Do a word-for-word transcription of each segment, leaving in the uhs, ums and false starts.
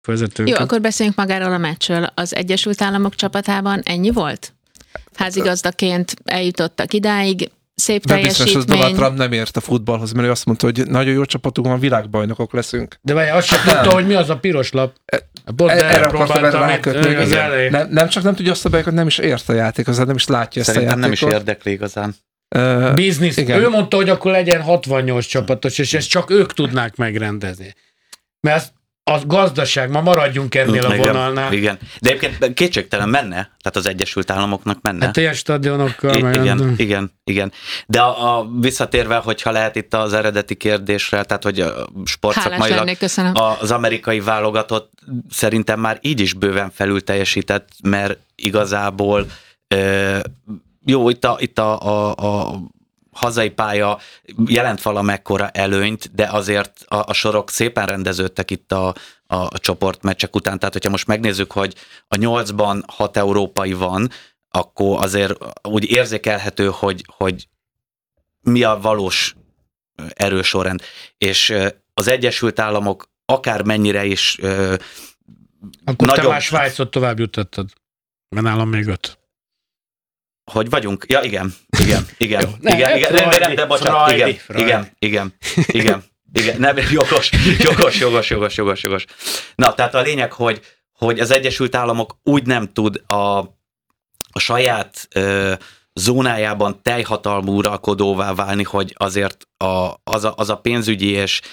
vezetőnket. Jó, akkor beszéljünk magáról a meccsről. Az Egyesült Államok csapatában ennyi volt? Házigazdaként eljutottak idáig, szép de biztos, teljesítmény. hogy Donald Trump nem ért a futballhoz, mert ő azt mondta, hogy nagyon jó csapatunk van, világbajnokok leszünk. De várj, azt sem tudta, hogy mi az a piros lap. Pont erre próbáltam rákötni. az elején. Nem, nem csak nem tudja azt a bejeket, nem is ért a játék, az nem is látja Szerintem ezt a játékot. nem is érdekli igazán. Uh, Biznisz. Ő mondta, hogy akkor legyen hatvannyolc csapatos, és ezt csak ők tudnák megrendezni. Mert a gazdaság, ma maradjunk ennél a vonalnál. Igen, de egyébként kétségtelen menne, tehát az Egyesült Államoknak menne. Hát teljes stadionokkal. I- meg igen, nem. igen, igen. De a, a visszatérve, hogyha lehet itt az eredeti kérdésre, tehát hogy a sportszakmailag az amerikai válogatott szerintem már így is bőven felül teljesített, mert igazából ö, jó, itt a, itt a, a, a hazai pálya jelent valamekkora előnyt, de azért a, a sorok szépen rendeződtek itt a, a, a csoportmeccsek után. Tehát, hogyha most megnézzük, hogy a nyolcban hat európai van, akkor azért úgy érzékelhető, hogy, hogy mi a valós erősorrend. És az Egyesült Államok akármennyire is akkor nagyon... te már Svájcot tovább jutottad, mert nálam még öt. Hogy vagyunk? Ja, igen, igen, igen, Jó, igen, ne, igen, Freudi, nem, de bocsánat, Freudi, igen, Freudi. igen, igen, igen, igen, nem, jogos, jogos, jogos, jogos, jogos, jogos. Na, tehát a lényeg, hogy, hogy az Egyesült Államok úgy nem tud a, a saját ö, zónájában teljhatalmú uralkodóvá válni, hogy azért a, az, a, az a pénzügyi és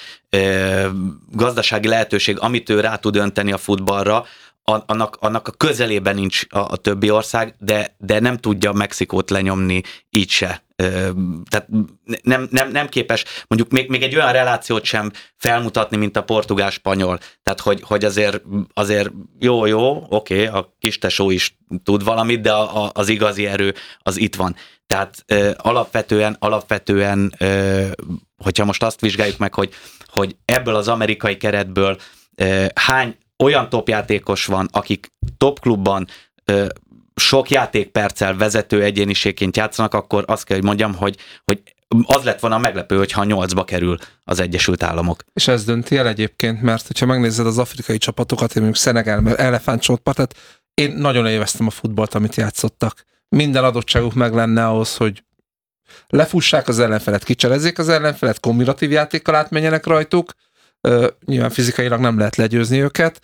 ö, gazdasági lehetőség, amit ő rá tud önteni a futballra, Annak, annak a közelében nincs a, a többi ország, de, de nem tudja Mexikót lenyomni így se. Tehát nem, nem, nem képes mondjuk még, még egy olyan relációt sem felmutatni, mint a portugál-spanyol. Tehát, hogy, hogy azért, azért jó, jó, oké, a kistesó is tud valamit, de a, a, az igazi erő az itt van. Tehát ö, alapvetően, alapvetően ö, hogyha most azt vizsgáljuk meg, hogy, hogy ebből az amerikai keretből ö, hány olyan topjátékos van, akik topklubban ö, sok játékperccel vezető egyéniségként játszanak, akkor azt kell, hogy mondjam, hogy, hogy az lett volna meglepő, hogyha nyolcba kerül az Egyesült Államok. És ez dönti el egyébként, mert hogyha megnézed az afrikai csapatokat, én mondjuk Szenegál, elefántcsontpartot, én nagyon élveztem a futballt, amit játszottak. Minden adottságuk meg lenne ahhoz, hogy lefussák az ellenfelet, kicselezzék az ellenfelet, kombinatív játékkal átmenjenek rajtuk. Uh, nyilván fizikailag nem lehet legyőzni őket,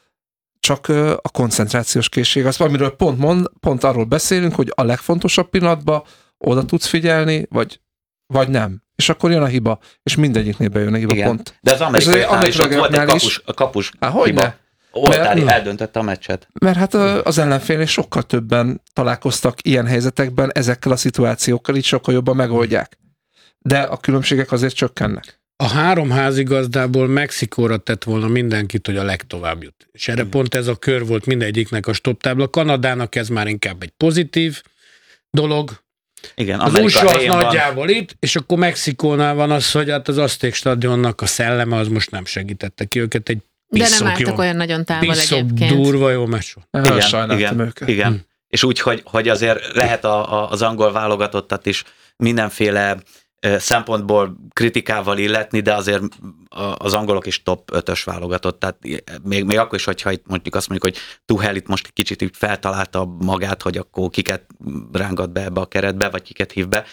csak uh, a koncentrációs készség az, amiről pont, mond, pont arról beszélünk, hogy a legfontosabb pillanatban oda tudsz figyelni, vagy, vagy nem. És akkor jön a hiba, és mindegyiknél bejön a hiba. Igen. Pont. De az amerikai is ott volt egy kapus, is, a kapus há, hiba. Oltári eldöntötte a meccset. Mert hát az ellenfélnél sokkal többen találkoztak ilyen helyzetekben, ezekkel a szituációkkal így sokkal jobban megoldják. De a különbségek azért csökkennek. A három házigazdából Mexikóra tett volna mindenkit, hogy a legtovább jut. És erre hmm. pont ez a kör volt mindegyiknek a stoptábla. Kanadának ez már inkább egy pozitív dolog. Igen, az u es á az nagyjából van. Itt, és akkor Mexikónál van az, hogy hát az Azték stadionnak a szelleme az most nem segítette ki őket. Egy de nem álltak olyan nagyon távol egyébként. Durva jó meccs volt. Igen, sajnáltam őket. Igen. Hmm. És úgy, hogy, hogy azért lehet a, a, az angol válogatottat is mindenféle szempontból kritikával illetni, de azért az angolok is top ötös válogatott, tehát még, még akkor is, hogyha itt mondjuk azt mondjuk, hogy Tuchel itt most kicsit így feltalálta magát, hogy akkor kiket rángat be ebbe a keretbe, vagy kiket hív be,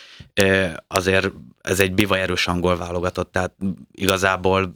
azért ez egy bivajerős angol válogatott, tehát igazából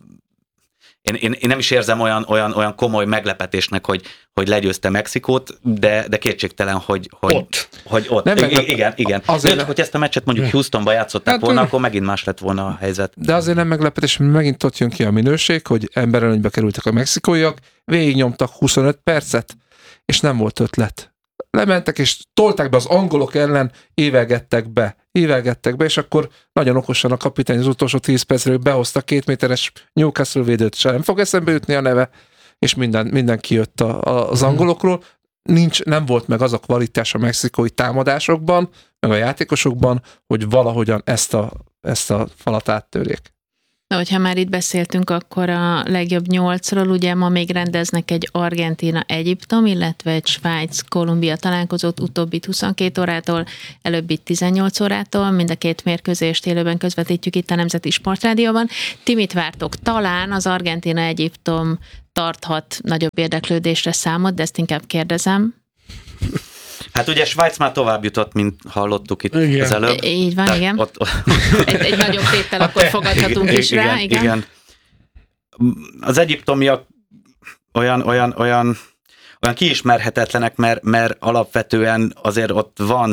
Én, én, én nem is érzem olyan, olyan, olyan komoly meglepetésnek, hogy, hogy legyőzte Mexikót, de, de kétségtelen, hogy, hogy ott. Hogy ott. Nem I- igen, igen. Azért de, hogy ezt a meccset mondjuk Houstonba játszották hát, volna, akkor megint más lett volna a helyzet. De azért nem meglepetés, mert megint ott jön ki a minőség, hogy emberelőnybe kerültek a mexikóiak, végignyomtak huszonöt percet, és nem volt ötlet. Lementek, és tolták be az angolok ellen, évelgettek be, évelgettek be, és akkor nagyon okosan a kapitány az utolsó tíz percről behozta két méteres Newcastle védőt, se nem fog eszembe jutni a neve, és minden, minden kijött a, a, az angolokról. Nincs, nem volt meg az a kvalitás a mexikói támadásokban, meg a játékosokban, hogy valahogyan ezt a, ezt a falat áttörjék. Na, hogyha már itt beszéltünk, akkor a legjobb nyolcról, ugye ma még rendeznek egy Argentína-Egyiptom, illetve egy Svájc-Kolumbia találkozót, utóbbit huszonkét órától, előbbit tizennyolc órától, mind a két mérkőzést élőben közvetítjük itt a Nemzeti Sportrádióban. Ti mit vártok? Talán az Argentína-Egyiptom tarthat nagyobb érdeklődésre számot, de ezt inkább kérdezem. Hát ugye Svájc már tovább jutott, mint hallottuk itt Igen. az előbb. Így van, Tehát igen. Ott, Egy, egy nagyobb téttel akkor fogadhatunk is rá, igen. igen. Az egyiptomiak olyan, olyan, olyan, olyan kiismerhetetlenek, mert, mert alapvetően azért ott van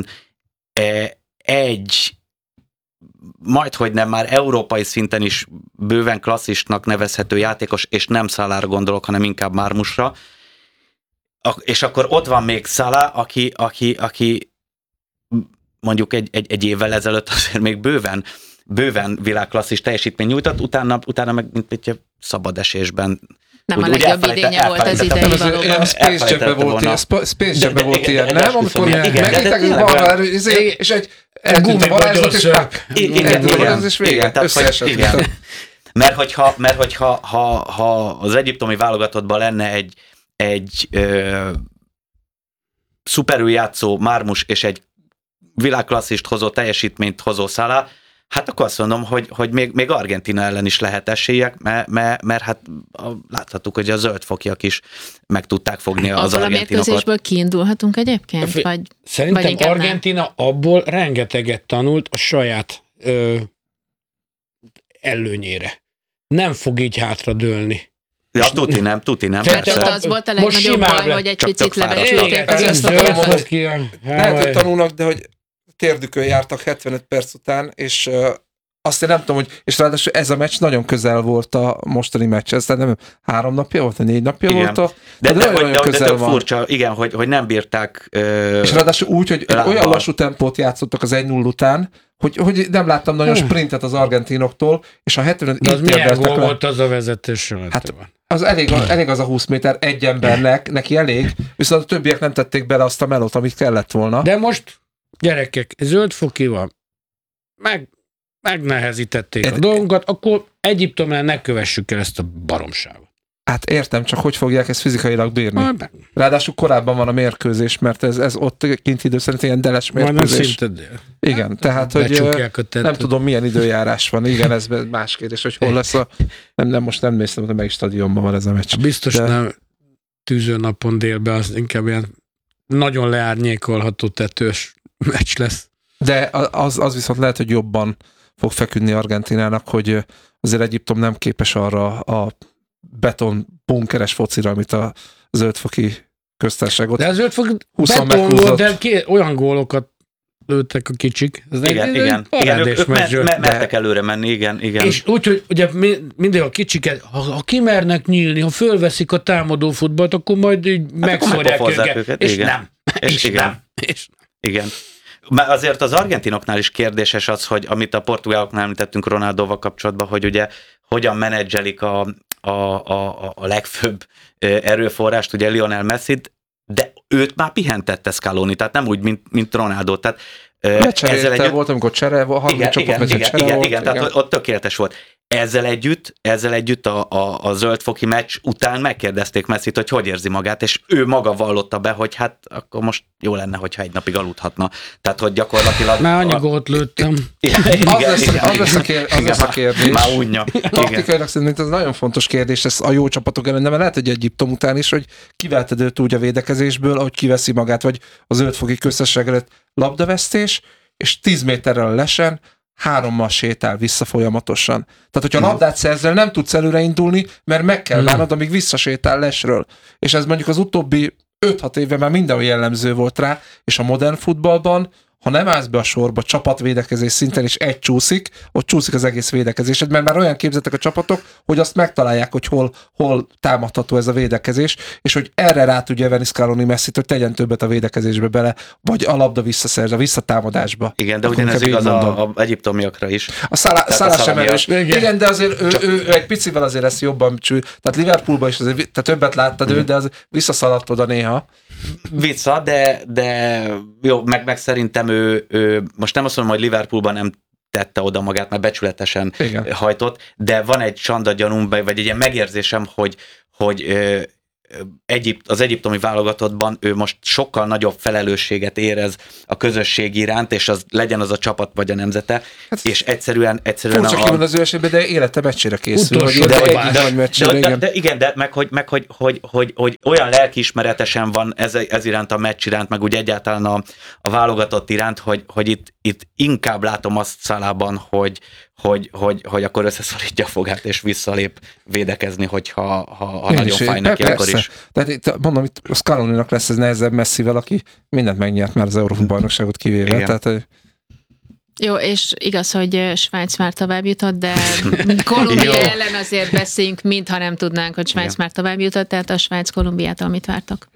egy, majdhogy nem már európai szinten is bőven klasszisnak nevezhető játékos, és nem Salára gondolok, hanem inkább Marmusra. És akkor ott van még Salah, aki, aki, aki mondjuk egy, egy, egy évvel ezelőtt azért még bőven, bőven világklasszis teljesítmény nyújtott, utána, utána meg mint egy szabad esésben. Nem úgy, a legjobb idénye volt az idei valóban. A Space Jam-ben volt ilyen, Space Jam-ben volt ilyen, nem? Amikor megítek balra, és egy eltűnt a varázslat, és igen. Mert hogyha, mert hogyha ha, ha az egyiptomi válogatottban lenne egy egy ö, szuperül játszó Marmus és egy világklasszist hozó teljesítményt hozó Salah, hát akkor azt mondom, hogy, hogy még, még Argentína ellen is lehet esélyek, mert, mert, mert hát láthattuk, hogy a zöldfokiak is meg tudták fogni az abból argentinokat. A mérkőzésből kiindulhatunk egyébként? Vagy, Szerintem vagy Argentína abból rengeteget tanult a saját ö, előnyére. Nem fog így hátradőlni. Ja, tuti nem, tuti nem. Mert ott az volt a legnagyobb baj, hogy egy picit lebecsülték az összefolyamot. Lehet, hogy tanulnak, de hogy térdükön jártak hetvenöt perc után, és uh, azt én nem tudom, hogy, és ráadásul ez a meccs nagyon közel volt a mostani meccs, ez nem három napja volt, négy napja igen. volt a, de, de, de, de, de, de tök van. furcsa, igen, hogy, hogy nem bírták. Uh, és ráadásul úgy, hogy lábbal. Olyan lassú tempót játszottak az egy null után, hogy, hogy nem láttam nagyon sprintet az argentinoktól, és a hetvenöt de az milyen gól le. Volt az a vezetés? Hát az elég, elég az a húsz méter egy embernek, neki elég, viszont a többiek nem tették bele azt a melót, amit kellett volna. De most, gyerekek, zöldfoki van, meg, megnehezítették Ed... a dolgunkat, akkor Egyiptomnál ne kövessük el ezt a baromságot. Hát értem, csak hogy fogják ezt fizikailag bírni? Ráadásul korábban van a mérkőzés, mert ez, ez ott kint idő szerint ilyen deles mérkőzés. Igen, tehát, hogy nem tudom, milyen időjárás van. Igen, ez más kérdés, hogy hol lesz a... Nem, nem most nem néztem, hogy melyik stadionban van ez a meccs. Biztos de... nem tűzőnapon délben, az inkább ilyen nagyon leárnyékolható tetős meccs lesz. De az, az viszont lehet, hogy jobban fog feküdni Argentinának, hogy azért Egyiptom nem képes arra a beton bunkeres focira, amit a zöldfoki köztársaságot. De a zöldfoki beton volt, de ki, olyan gólokat lőttek a kicsik. Ez igen, egy, igen. egy igen ők, ők meccs, mer, mer, mertek előre menni, igen, igen. És úgyhogy ugye mindig a kicsiket, ha, ha kimernek nyílni, ha fölveszik a támadó futballt, akkor majd így hát megszórják őket. őket. És igen. nem. És, és igen. nem. És nem. Igen. Mert azért az argentinoknál is kérdéses az, hogy amit a portugáloknál említettünk Ronaldóval kapcsolatban, hogy ugye hogyan menedzselik a, a, a, a legfőbb erőforrást, ugye Lionel Messit, de őt már pihentette Scaloni, tehát nem úgy, mint, mint Ronaldo. Tehát ezzel együtt volt, amikor csere volt, igen, igen, igen, igen, igen, igen, tehát igen. Ott tökéletes volt. Ezzel együtt, ezzel együtt a, a, a zöldfoki meccs után megkérdezték Messit, hogy hogy érzi magát, és ő maga vallotta be, hogy hát akkor most jó lenne, hogyha egy napig aludhatna. Tehát, hogy gyakorlatilag... Már annyi gólt lőttem. Igen, az lesz, igen, az lesz a, kér, az igen, lesz a kérdés. Már unja. Taktikailag szerintem ez nagyon fontos kérdés, ez a jó csapatok ellen, de lehet, hogy Egyiptom után is, hogy kivelted őt úgy a védekezésből, ahogy kiveszi magát, vagy a zöldfoki köztársaság előtt labdavesztés, és tíz méterrel a lesen hárommal sétál vissza folyamatosan. Tehát, hogyha a labdát szerzel, nem tudsz előre indulni, mert meg kell várnod, amíg visszasétál lesről. És ez mondjuk az utóbbi öt-hat évben már mindenhol jellemző volt rá, és a modern futballban, ha nem állsz be a sorba csapatvédekezés szinten, és egy csúszik, ott csúszik az egész védekezésed, mert már olyan képzettek a csapatok, hogy azt megtalálják, hogy hol, hol támadható ez a védekezés, és hogy erre rá tudja venni Scaloni Messit, hogy tegyen többet a védekezésbe bele, vagy a labda visszaszerz, a visszatámadásba. Igen, de ugyanez igaz a, a egyiptomiakra is. A Salah sem erős. Igen, de azért ő, ő, ő egy picivel azért ezt jobban csül. Tehát Liverpoolban is azért, te többet láttad őt, de az visszaszaladt oda néha. Vissza, de, de jó, meg, meg szerintem ő, ő, most nem azt mondom, hogy Liverpoolban nem tette oda magát, mert becsületesen Igen. hajtott, de van egy csanda gyanúm, vagy egy ilyen megérzésem, hogy, hogy ö, Egyip, az egyiptomi válogatottban ő most sokkal nagyobb felelősséget érez a közösség iránt, és az legyen az a csapat vagy a nemzete, hát, és egyszerűen... egyszerűen furcsa kimond az ő esetben, de élete meccsére készül. Utolsó vagy de, egy nagy meccsére, de, de, igen. de igen, de meg, hogy, meg hogy, hogy, hogy, hogy olyan lelkiismeretesen van ez, ez iránt a meccs iránt, meg úgy egyáltalán a, a válogatott iránt, hogy, hogy itt, itt inkább látom azt Szalában, hogy, hogy, hogy, hogy akkor összeszorítja a fogát, és visszalép védekezni, hogyha ha, ha nagyon is, fáj neki, akkor is. Tehát itt, mondom, itt a Scaloninak lesz ez nehezebb Messivel, aki mindent megnyert már az Európa-bajnokságot kivéve. Igen. Tehát, Jó, és igaz, hogy Svájc már tovább jutott, de Kolumbia ellen azért beszéljünk, mintha nem tudnánk, hogy Svájc Igen. már tovább jutott, tehát a Svájc-Kolumbiától mit vártak?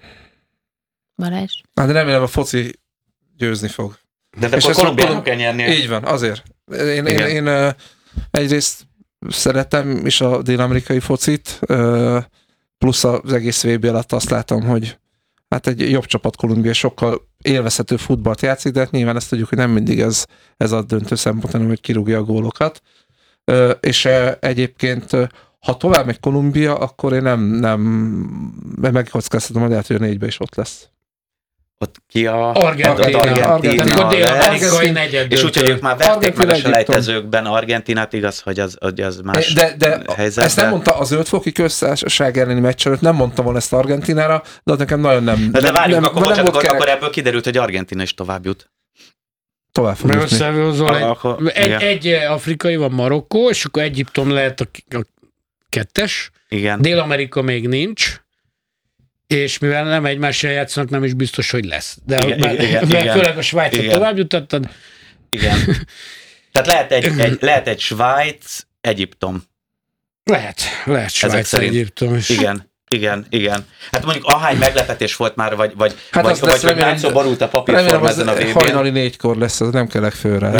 Balázs? hát de remélem a foci győzni fog. De, de És akkor ezt Kolumbiának mondom, kell nyernie. Így van, azért. Én, én, Igen. én uh, egyrészt szeretem is a dél-amerikai focit, uh, plusz az egész vé bé alatt azt látom, hogy hát egy jobb csapat Kolumbia sokkal élvezhető futballt játszik, de hát nyilván ezt tudjuk, hogy nem mindig ez, ez a döntő szempont, hanem hogy kirúgja a gólokat. Uh, és uh, egyébként uh, ha tovább megy Kolumbia, akkor én nem, nem megkockáztatom, hogy lehet, hogy a négybe is ott lesz. Ott ki a... Argentina. Argentina Argentina. A dél-amerikai lesz. negyed. És úgyhogy ők már verték Argentina, meg a Egyiptom. selejtezőkben Argentinát, igaz, hogy az, hogy az más De, de helyzet. ezt nem mondta az ötfoki köztársaság elleni meccs előtt, nem mondta volna ezt Argentinára, de az nekem nagyon nem... De, de nem, várjunk, nem, akkor, nem bocsánat, volt akkor, kerek. akkor ebből kiderült, hogy Argentina is tovább jut. Tovább fog Mert jutni. összehozol egy, Akkor- egy, igen. egy afrikai van, Marokkó, és akkor Egyiptom lehet a, a kettes, Igen. Dél-Amerika még nincs, és mivel nem egymással játszanak, nem is biztos, hogy lesz. De Igen, mert, igen, mert igen. főleg a Svájcot Igen. tovább jutottad. Igen. Tehát lehet egy, egy, lehet egy Svájc, Egyiptom. Lehet, lehet Svájc, szerint. Egyiptom is. Igen. Igen, igen. Hát mondjuk ahány meglepetés volt már, vagy, vagy, Hát vagy, az vagy lesz, hogy remélem, hányszor borult a Remélem, papírforma az ezen a vé bén. hajnali négykor lesz, az nem kellek föl rá.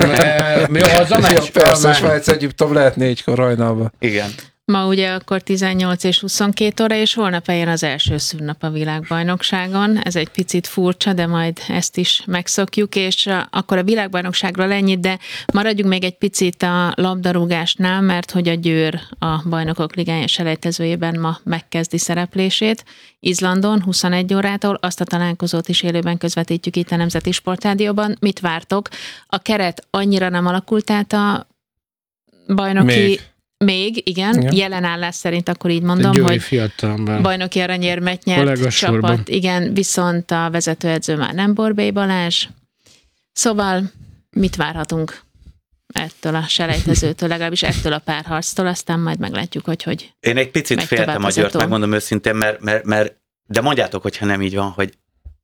Mi a hazameccs? Ja, persze, Svájc, Egyiptom lehet négykor hajnalban. Igen. Ma ugye akkor tizennyolc és huszonkettő óra, és holnap eljön az első szünnap a világbajnokságon. Ez egy picit furcsa, de majd ezt is megszokjuk, és akkor a világbajnokságról ennyit, de maradjunk még egy picit a labdarúgásnál, mert hogy a Győr a Bajnokok Ligája selejtezőjében ma megkezdi szereplését. Izlandon huszonegy órától, azt a találkozót is élőben közvetítjük itt a Nemzeti Sportrádióban. Mit vártok? A keret annyira nem alakult át a bajnoki... Még. Még, igen, Igen. jelen állás szerint akkor így mondom, Győri hogy fiatalember. bajnoki aranyérmet nyert Kollégasorban. csapat, igen, viszont a vezetőedző már nem Borbély Balázs. Szóval mit várhatunk ettől a selejtezőtől, legalábbis ettől a párharctól, aztán majd meglátjuk, hogy hogy. Én egy picit Megy féltem tovább a az Győrt, etó. megmondom őszintén, mert, mert, mert de mondjátok, hogyha nem így van, hogy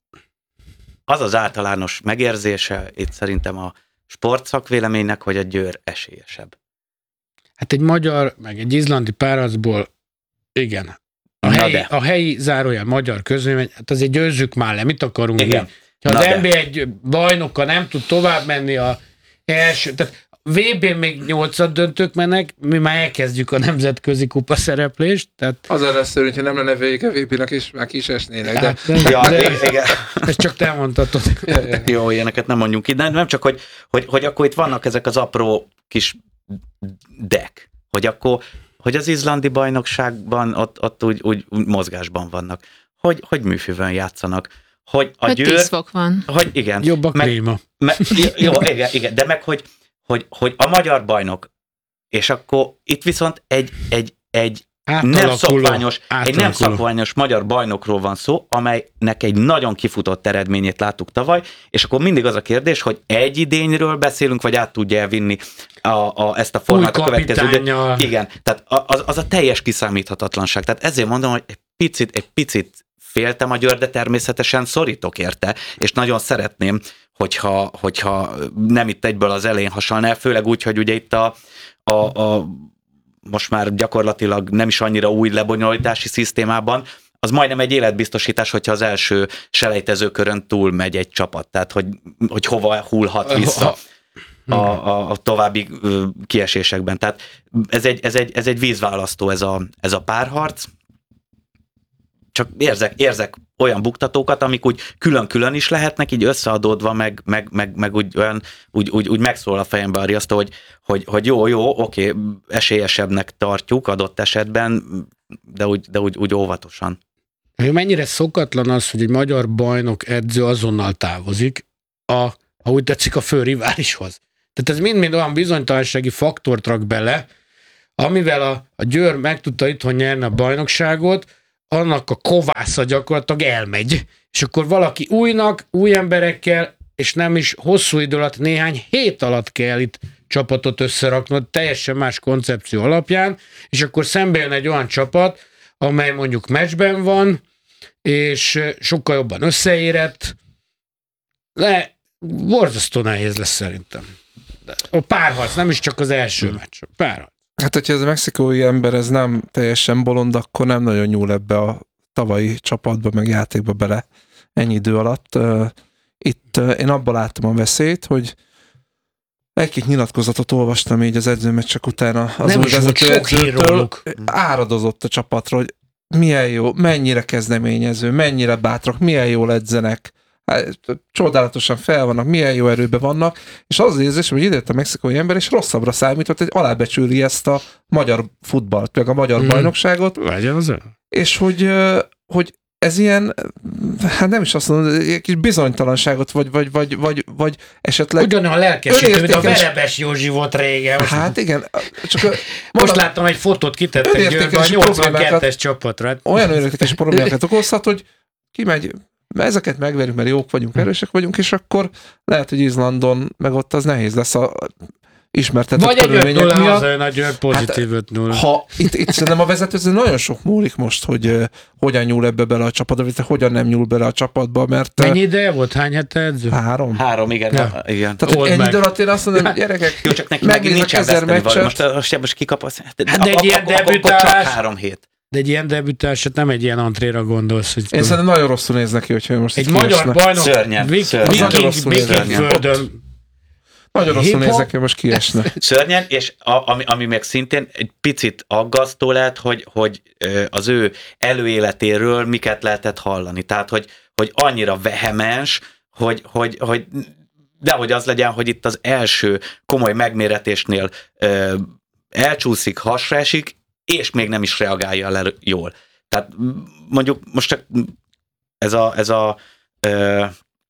az az általános megérzése itt szerintem a sportszakvéleménynek, hogy a Győr esélyesebb. Hát egy magyar, meg egy izlandi párharcból, igen. A Na helyi, de. a helyi zárójel magyar közvélemény, hát azért győzzük már le, mit akarunk Igen. mi? Ha Na az de. en bé egy bajnoka nem tud tovább menni a első, tehát vé bén még nyolcad döntők mennek, mi már elkezdjük a nemzetközi kupa szereplést, tehát Az lesz szörnyű, hogyha nem lenne vége vé bének, és már ki is esnének, de... hát, de, Ja, de, igen. ezt csak te mondhatod. Jó, ilyeneket nem mondjunk ki, de nem csak, hogy, hogy, hogy akkor itt vannak ezek az apró kis dek, hogy akkor, hogy az izlandi bajnokságban ott, ott úgy, úgy, úgy mozgásban vannak, hogy, hogy műfűvön játszanak, hogy a Hogy Győr, tíz fok van. hogy igen, Jobb a meg, klíma. me, jó, igen, igen, de meg, hogy, hogy, hogy a magyar bajnok, és akkor itt viszont egy, egy, egy nem Átalakuló, szokványos, egy nem átalakuló. szokványos magyar bajnokról van szó, amelynek egy nagyon kifutott eredményét láttuk tavaly, és akkor mindig az a kérdés, hogy egy idényről beszélünk, vagy át tudja elvinni a, a, ezt a formát a következő. kapitánnyal. Igen, tehát az, az a teljes kiszámíthatatlanság. Tehát ezért mondom, hogy egy picit, egy picit féltem a Győr, de természetesen szorítok érte, és nagyon szeretném, hogyha, hogyha nem itt egyből az elején hasalná el, főleg úgy, hogy ugye itt a, a, a most már gyakorlatilag nem is annyira új lebonyolítási szisztémában, az majdnem egy életbiztosítás, hogyha az első selejtezőkörön túl megy egy csapat, tehát hogy, hogy hova hullhat vissza a, a, a további ö, kiesésekben. Tehát ez egy, ez egy, ez egy vízválasztó ez a, ez a párharc. csak érzek, érzek olyan buktatókat, amik úgy külön-külön is lehetnek, így összeadódva, meg, meg, meg, meg úgy, olyan, úgy, úgy, úgy megszól a fejembe a riasztó, hogy, hogy, hogy jó, jó, oké, esélyesebbnek tartjuk adott esetben, de úgy, de úgy, úgy óvatosan. Mennyire szokatlan az, hogy egy magyar bajnok edző azonnal távozik, a, ha úgy tetszik, a fő riválishoz. Tehát ez mind-mind olyan bizonytalansági faktort rak bele, amivel a, a Győr meg tudta itthon nyerni a bajnokságot, annak a kovásza gyakorlatilag elmegy. És akkor valaki újnak, új emberekkel, és nem is hosszú idő alatt, néhány hét alatt kell itt csapatot összeraknod, teljesen más koncepció alapján, és akkor szembe jön egy olyan csapat, amely mondjuk meccsben van, és sokkal jobban összeérett. Le, borzasztó nehéz lesz szerintem. A párharc, nem is csak az első hmm. meccs, a párharc. Hát, hogyha ez a mexikói ember ez nem teljesen bolond, akkor nem nagyon nyúl ebbe a tavalyi csapatba, meg játékba bele ennyi idő alatt. Itt én abban láttam a veszélyt, hogy egy-két nyilatkozatot olvastam így az edzőmeccsek után az új vezető edzőtől, áradozott a csapatra, hogy milyen jó, mennyire kezdeményező, mennyire bátrak, milyen jól edzenek, csodálatosan fel vannak, milyen jó erőben vannak, és az az érzés, hogy idejött a mexikói ember, és rosszabbra számított, hogy alábecsüli ezt a magyar futballt, meg a magyar hmm. bajnokságot. Legyen az. És hogy, hogy ez ilyen, hát nem is azt mondom, egy kis bizonytalanságot, vagy, vagy, vagy, vagy, vagy esetleg... Ugyanolyan lelkesítő, mint a Verebes Józsi volt régen. Most hát igen. Csak most mondom, láttam egy fotót, kitettek Győrbe a nyolcvankettes csapatra. Olyan önértékes problémákat okozhat, hogy kimegy, ezeket megverjük, mert jók vagyunk, erősek vagyunk, és akkor lehet, hogy Izlandon, meg ott az nehéz lesz a ismertetett körülmények miatt. Vagy egy öt nulla nagy pozitív öt nulla. Hát, ha itt, itt szerintem a vezetőző nagyon sok múlik most, hogy uh, hogyan nyúl ebbe bele a csapatba, vagy hogyan nem nyúl bele a csapatba, mert... Mennyi ideje volt? Hány hete edző? Három. Három, igen. Ja. igen. Tehát Old ennyi idő alatt én azt mondom, hogy gyerekek, jó, csak neki meg nincs ezer meccset. Most, most, most kikapasz. Hát de egy ilyen debütálás... Csak három hét. De egy ilyen debütálásat nem egy ilyen antréra gondolsz. Hogy én szerintem nagyon rosszul néz neki, hogyha most egy magyar bajnok szörnyen, Vik, szörnyen. Viking, Vikingföldön. Nagyon rosszul néz neki, most kiesne. Szörnyen, és a, ami, ami még szintén egy picit aggasztó lehet, hogy, hogy az ő előéletéről miket lehetett hallani. Tehát, hogy, hogy annyira vehemens, hogy, hogy, hogy dehogy az legyen, hogy itt az első komoly megméretésnél ö, elcsúszik, hasra esik, és még nem is reagálja le jól. Tehát mondjuk most csak ez a, ez a ö,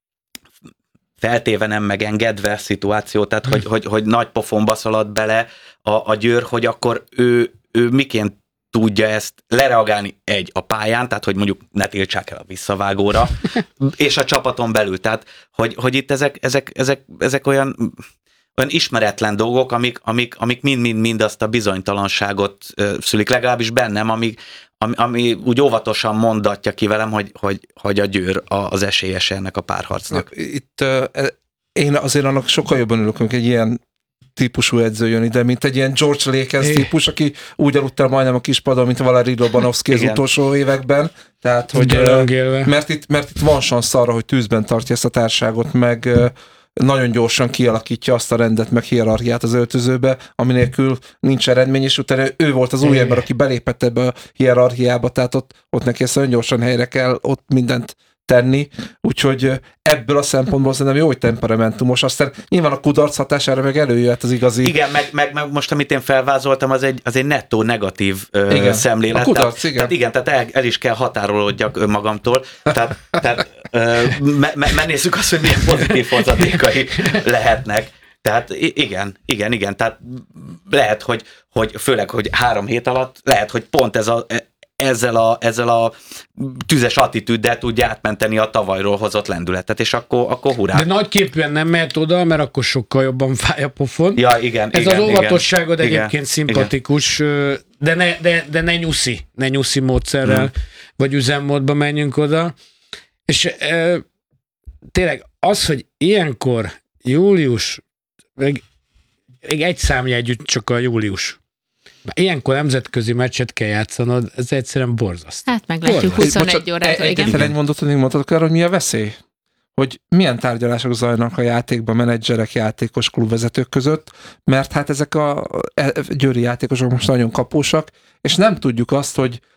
feltéve nem megengedve szituáció, tehát hogy, hogy, hogy nagy pofonba szalad bele a, a Győr, hogy akkor ő, ő miként tudja ezt lereagálni egy a pályán, tehát hogy mondjuk ne tiltsák el a visszavágóra, és a csapaton belül. Tehát, hogy, hogy itt ezek, ezek, ezek, ezek olyan, olyan ismeretlen dolgok, amik, amik, amik mind-mind-mind azt a bizonytalanságot szülik, legalábbis bennem, amik, ami, ami úgy óvatosan mondatja ki velem, hogy, hogy, hogy a Győr az esélyes ennek a párharcnak. Itt uh, én azért annak sokkal jobban örülök, hogy egy ilyen típusú edző jön ide, mint egy ilyen George Lakens típus, aki úgy aludt el majdnem a kispadon, mint Valeri Lobanovszky az utolsó években. Tehát, hogy, uh, mert, itt, mert itt van szansz arra, hogy tűzben tartja ezt a társágot, meg uh, nagyon gyorsan kialakítja azt a rendet, meg hierarchiát az öltözőbe, ami nélkül nincs eredmény, és utána ő volt az új ember, aki belépett ebbe a hierarchiába, tehát ott, ott neki ezt nagyon gyorsan helyre kell ott mindent tenni, úgyhogy ebből a szempontból szerintem jó, hogy temperamentumos, aztán nyilván a kudarc hatására meg előjöhet az igazi. Igen, meg, meg, meg most, amit én felvázoltam, az egy, az egy nettó negatív igen, szemlélet. A kudarc, tehát, igen. Tehát igen, tehát el, el is kell határolódjak önmagamtól, tehát, tehát me, me, megnézzük azt, hogy milyen pozitív hozadékai lehetnek. Tehát igen, igen, igen, tehát lehet, hogy, hogy főleg, hogy három hét alatt, lehet, hogy pont ez a ezzel a, ezzel a tüzes attitűddel tudja átmenteni a tavalyról hozott lendületet, és akkor, akkor hurrá. De nagyképűen nem mehet oda, mert akkor sokkal jobban fáj a pofon. Ja, igen, Ez igen, az óvatosságod igen, egyébként igen, szimpatikus, igen. De, ne, de, de ne nyuszi, ne nyuszi módszerrel, hmm. vagy üzemmódba menjünk oda. És e, tényleg az, hogy ilyenkor július, még, még egy számjegyű csak a július, ilyenkor nemzetközi meccset kell játszanod, ez egyszerűen borzasztó. Hát meglátjuk huszonegy órától, igen. Egyetlen egy mondatot még mondhatok arra, hogy mi a veszély? Hogy milyen tárgyalások zajlanak a játékban menedzserek, játékos, klubvezetők között, mert hát ezek a győri játékosok most nagyon kapósak, és nem tudjuk azt, hogy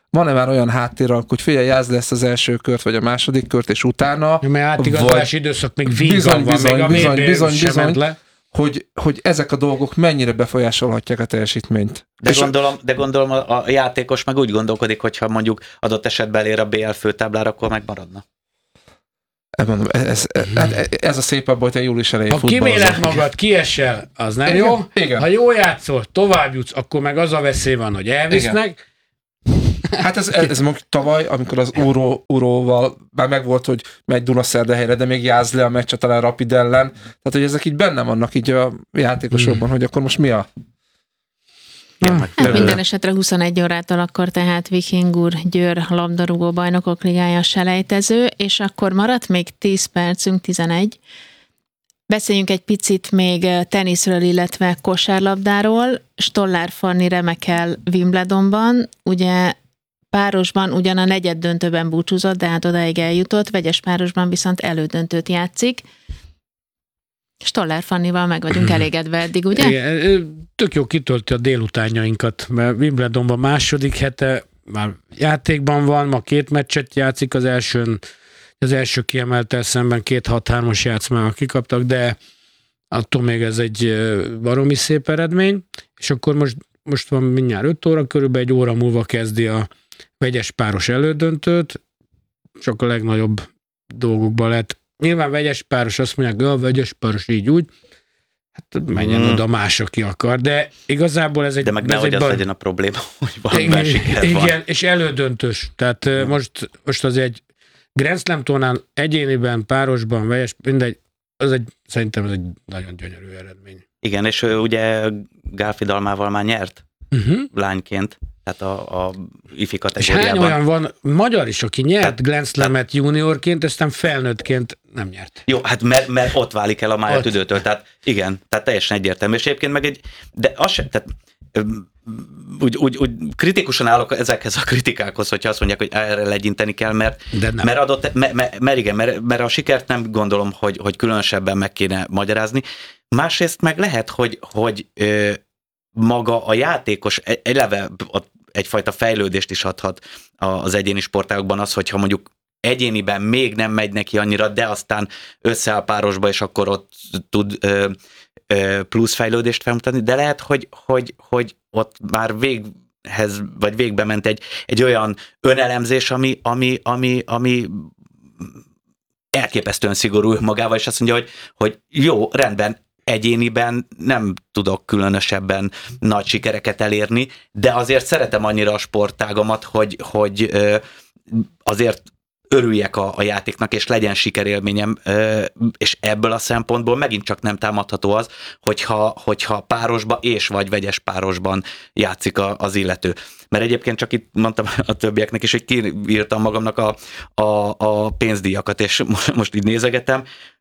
van-e már olyan háttérrel, hogy figyelj, jázd le ezt az első kört, vagy a második kört, és utána... Ja, mert átigazolási időszak még vígan bizony, van, bizony, még a bizony, bizony, sem bizony, ment le. Hogy, hogy ezek a dolgok mennyire befolyásolhatják a teljesítményt. De És gondolom, de gondolom a, a játékos meg úgy gondolkodik, hogyha mondjuk adott esetben elér a bé el főtáblára, akkor megmaradna. Mondom, ez, ez, ez a szép abban, hogy te július elején Ha kiméled magad, kiesel, az nem igen, jó. Igen. Ha jól játszol, tovább jutsz, akkor meg az a veszély van, hogy elvisznek. Hát ez, ez, ez mondjuk tavaly, amikor az Uró, Uróval már megvolt, hogy megy Dunaszerdahelyre, de még jáz le a meccset talán Rapid ellen. Tehát, hogy ezek így benne vannak így a játékosokban, mm. hogy akkor most mi a... Hát minden esetre huszonegy órától akkor tehát Viking úr Győr labdarúgó bajnokok ligája selejtező, és akkor maradt még tíz percünk, tizenegy. Beszéljünk egy picit még teniszről, illetve kosárlabdáról. Stollár Fanni remekel Wimbledonban, ugye párosban ugyan a negyed döntőben búcsúzott, de hát odáig eljutott, vegyes párosban viszont elődöntőt játszik. Stollár Fannival meg vagyunk elégedve eddig, ugye? Igen, tök jó kitölti a délutánjainkat, mert Wimbledonban második hete már játékban van, ma két meccset játszik, az elsőn, az első kiemeltel szemben két hat hármas játszmával kikaptak, de attól még ez egy baromi szép eredmény, és akkor most, most van mindjárt öt óra, körülbelül egy óra múlva kezdi a vegyes páros elődöntőt, csak a legnagyobb dolgokban lehet. Nyilván vegyes páros, azt mondják, hogy a vegyes páros így úgy, hát menjen mm. oda más, aki akar, de igazából ez egy... De meg ez nehogy egy az bar... legyen a probléma, hogy valamiben igen, siker van. igen, és elődöntős. Tehát mm. most, most az egy Grand Slam tornán egyéniben, párosban, vegyes, mindegy, az egy, szerintem ez egy nagyon gyönyörű eredmény. Igen, és ő ugye Gálfi Dalmával már nyert uh-huh. lányként, tehát a, a ifi És kategóriában. hány olyan van magyar is, aki nyert Tehát- Grand Slamet juniorként, aztán felnőttként nem nyert. Jó, hát mert, mert ott válik el a Ott. májatüdőtől, tehát igen, tehát teljesen egyértelmű, és egyébként meg egy, de az se, tehát öm, úgy, úgy, úgy kritikusan állok ezekhez a kritikákhoz, hogyha azt mondják, hogy erre legyinteni kell, mert, De nem. mert adott, mert, mert, mert igen, mert, mert a sikert nem gondolom, hogy, hogy különösebben meg kéne magyarázni. Másrészt meg lehet, hogy, hogy ö, maga a játékos eleve egyfajta fejlődést is adhat az egyéni sportágokban az, hogyha mondjuk egyéniben még nem megy neki annyira, de aztán összeáll párosba, és akkor ott tud ö, ö, plusz fejlődést felmutatni, de lehet, hogy, hogy, hogy ott már véghez, vagy végbe ment egy, egy olyan önelemzés, ami, ami, ami, ami elképesztően szigorú magával, és azt mondja, hogy, hogy jó, rendben, egyéniben nem tudok különösebben nagy sikereket elérni, de azért szeretem annyira a sportágamat, hogy, hogy ö, azért örüljek a, a játéknak, és legyen sikerélményem, és ebből a szempontból megint csak nem támadható az, hogyha, hogyha párosba és vagy vegyes párosban játszik a, az illető. Mert egyébként csak itt mondtam a többieknek is, hogy kiírtam magamnak a, a, a pénzdíjakat, és most így nézegetem,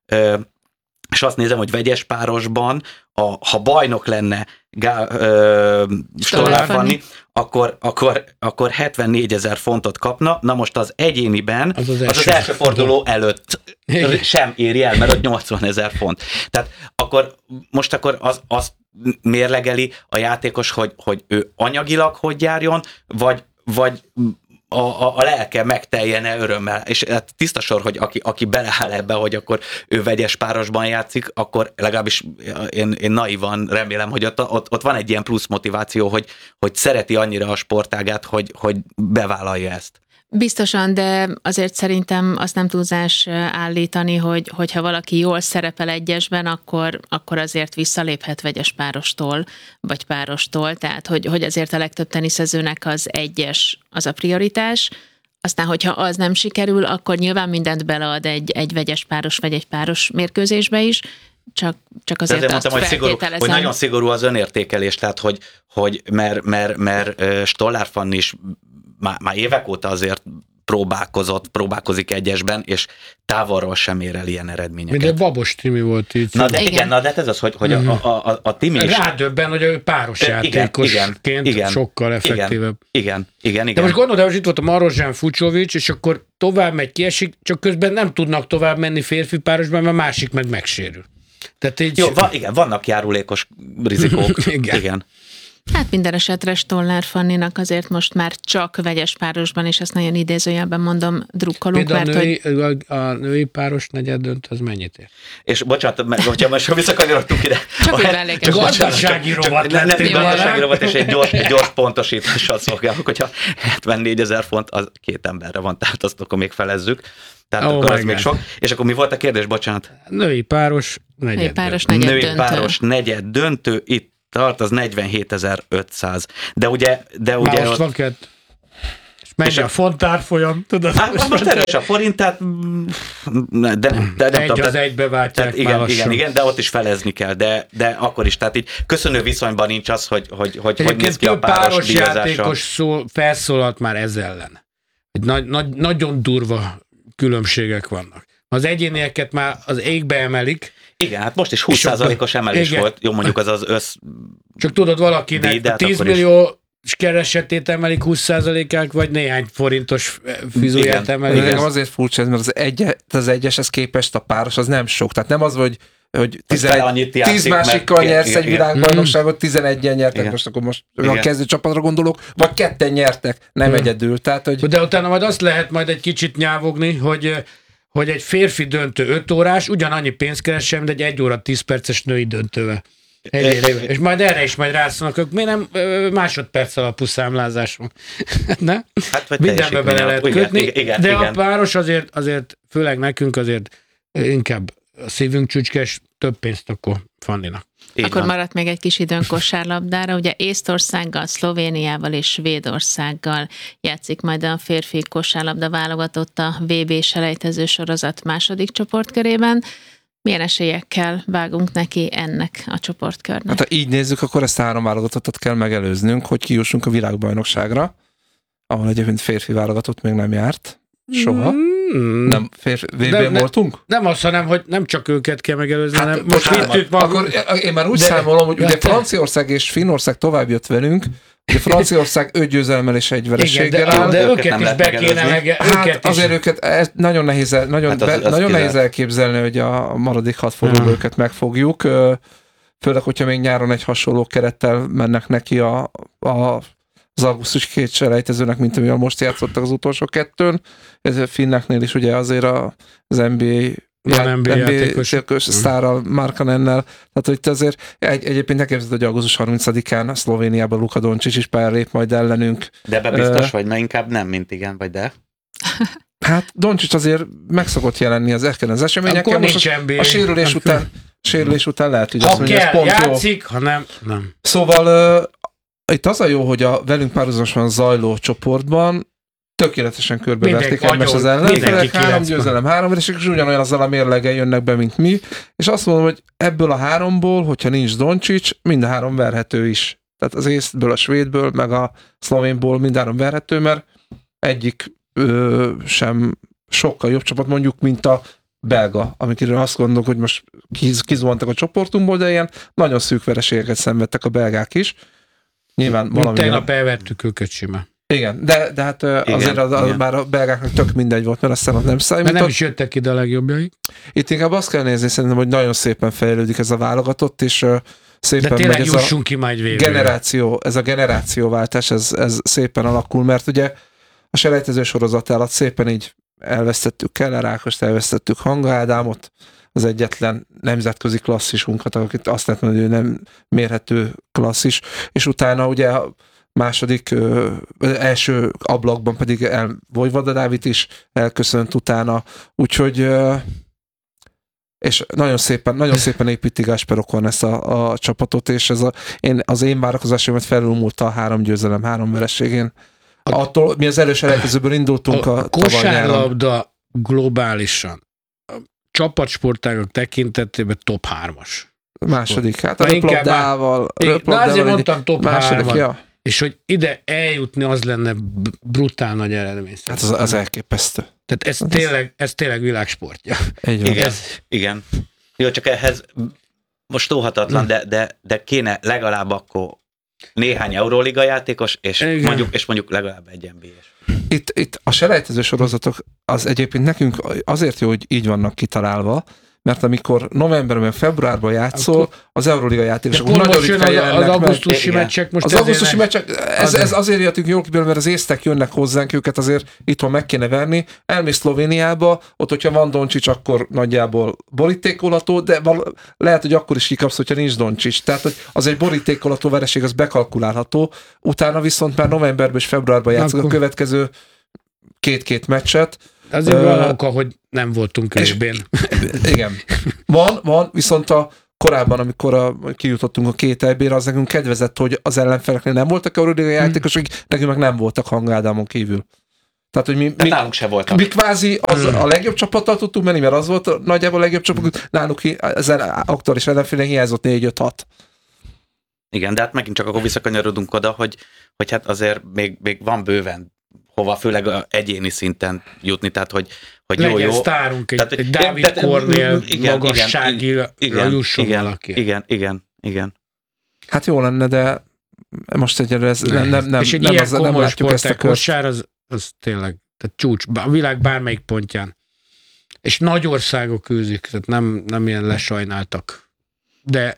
és azt nézem, hogy vegyes párosban, a, ha bajnok lenne Gá, ö, Stollár Fanni, akkor, akkor, akkor hetvennégyezer fontot kapna, na most az egyéniben, az az, az, az első forduló előtt sem éri el, mert ott nyolcvanezer font. Tehát akkor, most akkor az, az mérlegeli a játékos, hogy, hogy ő anyagilag hogy járjon, vagy, vagy A, a, a lelke megteljene örömmel, és hát tiszta sor, hogy aki, aki beleáll ebbe, hogy akkor ő vegyes párosban játszik, akkor legalábbis én, én naivan remélem, hogy ott, ott, ott van egy ilyen plusz motiváció, hogy, hogy szereti annyira a sportágát, hogy, hogy bevállalja ezt. Biztosan, de azért szerintem azt nem túlzás állítani, hogy hogyha valaki jól szerepel egyesben, akkor, akkor azért visszaléphet vegyes párostól, vagy párostól, tehát hogy, hogy azért a legtöbb teniszezőnek az egyes az a prioritás, aztán hogyha az nem sikerül, akkor nyilván mindent belead egy, egy vegyes páros, vagy egy páros mérkőzésbe is, csak, csak azért, azért azt mondtam, hogy, szigorú, hogy nagyon szigorú az önértékelés, tehát hogy, hogy mert, mert, mert Stollár Fanni is Már, már évek óta azért próbálkozott, próbálkozik egyesben, és távolról sem ér el ilyen eredményeket. Mint a Babos Timi volt így. Na de igen, igen na de ez az, hogy, hogy uh-huh. a, a, a Timi is... Rádöbben, hogy ő páros játékosként igen, sokkal effektívebb. Igen, igen, igen. De most gondolod, hogy itt volt a Marozsán Fucsovics, és akkor tovább megy, kiesik, csak közben nem tudnak tovább menni férfi párosban, mert másik meg megsérül. Tehát így... Jó, van, igen, vannak járulékos rizikók. igen. igen. Hát minden esetre Stollár Fanninak azért most már csak vegyes párosban, és ezt nagyon idézőjelben mondom, drukkolunk, Például mert a női, hogy... a, a női páros negyed dönt, az mennyit ér? És bocsánat, mert hogyha most visszakanyarodtunk ide. Csak a- úgy mellékes. csak bocsánat, Gazdasági csak- rovat csak ne- lettél ne- Gazdasági vele. rovat, és egy gyors, egy gyors pontosítással szolgálok, hogyha hetvennégy font, az két emberre van, tehát azt akkor még felezzük. Tehát Oh akkor my az még God. sok. És akkor mi volt a kérdés, bocsánat? Női páros negyed Női páros dönt. negyed Női döntő. páros negyed döntő, itt tart, az negyvenhétezer-ötszáz. De ugye, de ugye Már most ott- van kett. És megy És a a- fontárfolyam, tudod? Hát most erős a forint, tehát mm, de, de, de nem Egy tudom, az tehát- egybe váltják tehát már igen, lassan. igen, igen, de ott is felezni kell, de, de akkor is, tehát így köszönő viszonyban nincs az, hogy hogy, hogy, hogy néz Egyébként ki a több páros, páros díjazása. játékos szól, felszólalt már ez ellen. Hogy nagy, nagy, nagyon durva különbségek vannak. Az egyénieket már az égbe emelik, Igen, hát most is húsz százalékos emelés igen. volt, jó mondjuk az az össz... csak tudod valakinek Díj, de hát tíz akkor is. millió keresetét emelik húsz százalékát, vagy néhány forintos fizuját Igen. De emelik. nekem Ez- azért furcsa ez, mert az, egy, az egyeshez képest a páros az nem sok. Tehát nem az, hogy hogy fele annyit tizenegy, játszik, tíz másikkal mert- nyersz igen, egy igen. világbajnokságot, tizenegyen nyertek, Igen. most akkor most Igen. a kezdőcsapatra gondolok, vagy ketten nyertek, nem Mhm. egyedül. Tehát, hogy De utána majd azt lehet majd egy kicsit nyávogni, hogy hogy egy férfi döntő öt órás ugyanannyi pénzt keresem, mint egy egy óra tíz perces női döntővel. Egy éve. És majd erre is majd rászólnak, ők miért nem ö, másodperc alapú számlázás van? ne? Hát, vagy Mindenbe teljesítmény bele alapú. lehet Igen, kötni, igen, igen, de igen. a páros azért, azért, főleg nekünk azért inkább a szívünk csücskes, több pénzt akkor Fanninak. Így Akkor van. maradt még egy kis időn kosárlabdára. Ugye Észtországgal, Szlovéniával és Svédországgal játszik majd a férfi kosárlabda válogatott a vé bé selejtező sorozat második csoportkörében. Milyen esélyekkel vágunk neki ennek a csoportkörnek? hát, ha így nézzük, akkor ezt három válogatottat kell megelőznünk, hogy kijussunk a világbajnokságra, ahol egyébként férfi válogatott még nem járt. Soha. Mm, Nem, férfi, vé De bén ne- voltunk? Nem azt, hanem, hogy nem csak őket kell megelőzni, Hát, hanem most bocsánat, vittük magunk. Akkor én már úgy De- számolom, hogy de ugye te- Franciaország és Finnország tovább jött velünk, ugye Franciaország öt győzelemmel és egy Igen, vereséggel de, áll. de Őket őket nem is lehet be kéne megelőzni. mege, Hát őket is. azért őket ez nagyon nehéz, el- nagyon, Hát az- be, az nagyon kizárt. nehéz elképzelni, hogy a maradék hat fordulóban Hmm. őket megfogjuk. Ö, Főleg, hogyha még nyáron egy hasonló kerettel mennek neki a, a az augusztus két selejtezőnek, mint amivel most játszottak az utolsó kettőn. Ez a finneknél is ugye azért a, az en bé á Ilyen en bé á játékos. játékos sztárral, Markkanennel. Tehát, hogy itt azért egy, egyébként ne képzeld, hogy augusztus harmincadikán a Szlovéniában Luka Doncic is pályára lép majd ellenünk. De ebbe biztos Ö, vagy, na inkább nem, mint igen, vagy de. Hát Doncic azért meg szokott jelenni az ezeken az eseményeken. Akkor Most nincs a, en bé á. a sérülés Nem után, sérülés után lehet, hogy azt Ha mondja, ez kell, pont jó. játszik, ha nem, nem. Szóval uh, itt az a jó, hogy a velünk párhuzamosan zajló csoportban tökéletesen körbeverték Mindenki egymást az agyon, ellenfelek, mindenki három kilenc győzelem, három vereség, és ugyanolyan azzal a mérleggel jönnek be, mint mi, és azt mondom, hogy ebből a háromból, hogyha nincs Doncic, mind a három verhető is. Tehát az észtből, a svédből, meg a szlovénból mind a három verhető, mert egyik ö, sem sokkal jobb csapat, mondjuk, mint a belga, amikről azt gondolok, hogy most kiz, kizuhantak a csoportunkból, de ilyen nagyon szűk vereségeket szenvedtek a belgák is. Nyilván valami... Tegnap elvettük őket simán. Igen, de, de hát igen, azért az, az, igen. már a belgáknak tök mindegy volt, mert aztán ott nem Mert számított. nem is jöttek ide a legjobbjaik. Itt inkább azt kell nézni, szerintem, hogy nagyon szépen fejlődik ez a válogatott, és uh, De szépen megy tényleg ez a jussunk ki majd végül. generáció, ez a generációváltás, ez, ez szépen alakul, mert ugye a selejtező sorozat alatt szépen így elvesztettük Keller Ákost, elvesztettük Hanga Ádámot, az egyetlen nemzetközi klasszisunkat, akit azt lehet mondani, hogy ő nem mérhető klasszis, és utána ugye a második, ö, első ablakban pedig el, Vojvoda Dávid is elköszönt utána, úgyhogy ö, és nagyon szépen, nagyon szépen építi Gáspár Okon ezt a, a csapatot, és ez a, én, az én várakozásomat felülmúlta a három győzelem, három vereségén. Attól, mi az előselejtezőből indultunk a, A a tavaly nyáron. kosárlabda globálisan a csapatsportágok tekintetében top hármas. Második, hát a Na, inkább röplabdával. Na röplabdával azért egy- mondtam top második, hármat. ja. És hogy ide eljutni, az lenne b- brutál nagy eredmény. Hát az, az elképesztő. Tehát ez az- tényleg, ez tényleg világsportja. Így van. Igen, Ez, igen. Jó, csak ehhez most tóhatatlan, Hm. de, de, de kéne legalább akkor néhány Euróliga játékos, és Igen. mondjuk, és mondjuk legalább egy en bé es. Itt, itt a selejtező sorozatok az egyébként nekünk azért jó, hogy így vannak kitalálva, mert amikor novemberben, februárban játszol, akkor... az Euroliga játékosok nagyon nagyon ritkán az, az augusztusi meg. meccsek most Az augusztusi meccsek, ez, azért. ez azért jöttünk jól kiből, mert az észtek jönnek hozzánk, őket azért itthon meg kéne verni. Elmész Szlovéniába, ott, hogyha van Doncsics, akkor nagyjából borítékolható, de val- lehet, hogy akkor is kikapsz, hogyha nincs Doncsics. Tehát, hogy az egy borítékolható vereség, az bekalkulálható. Utána viszont már novemberben és februárban játszok akkor... a következő két-két meccset. Azért uh, van oka, hogy nem voltunk közben. Igen. Van, van, viszont a korábban, amikor a, kijutottunk a két é bé-re, az nekünk kedvezett, hogy az ellenfeleknél nem voltak Euroliga játékosok, mm. nekünk meg nem voltak Hang Ádámon kívül. Tehát, hogy mi, mi, nálunk se voltak. Mi kvázi az, mm. a legjobb csapattal tudtunk menni, mert az volt nagyjából a legjobb csapat, náluk az aktuális ellenfélnek hiányzott négy öt hat. Igen, de hát megint csak akkor visszakanyarodunk oda, hogy, hogy hát azért még, még van bőven hova, főleg egyéni szinten jutni, tehát hogy, hogy jó, jó. Sztárunk, egy, tehát, egy Dávid Kornél magasságira jusson igen, valaki. Igen, igen, igen. Hát jó lenne, de most egyelőre ez nem, nem, nem, és egy nem, ilyen az, nem komoly látjuk ezt a kört. az, az tényleg, tehát csúcs, a világ bármelyik pontján. És nagy országok űzik, tehát nem, nem ilyen lesajnáltak. De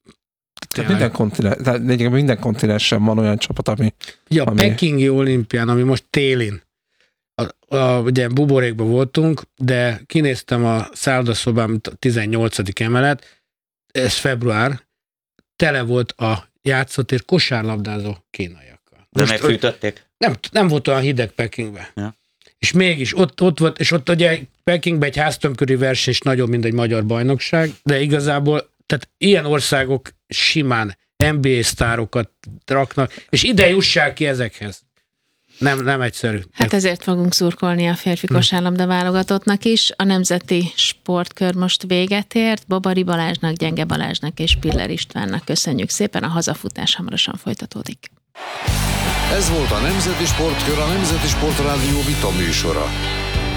tehát minden kontinens, tehát minden kontinensen van olyan csapat, ami... Ja, a ami... pekingi olimpián, ami most télin, a, a, ugye buborékban voltunk, de kinéztem a szállodaszobám tizennyolcadik emelet, ez február, tele volt a játszótér kosárlabdázó kínaiakkal. De megfűtötték? Nem, nem volt olyan hideg Pekingben. Ja. És mégis ott, ott volt, és ott ugye Pekingben egy háztömköri verseny is nagyobb, mint egy magyar bajnokság, de igazából, tehát ilyen országok simán en bé á sztárokat raknak, és ide jussák ki ezekhez. Nem, nem egyszerű. Hát ezért fogunk szurkolni a férfi kosárlabda válogatottnak is. A nemzeti sportkör most véget ért. Babari Balázsnak, Gyenge Balázsnak és Piller Istvánnak köszönjük szépen. A hazafutás hamarosan folytatódik. Ez volt a Nemzeti Sportkör, a Nemzeti Sportrádió vita műsora.